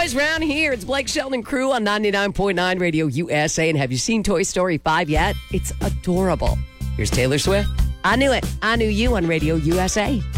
boys round here. It's Blake Shelton Crew on 99.9 Radio USA. And have you seen Toy Story 5 yet? It's adorable. Here's Taylor Swift. I knew it. I knew you on Radio USA.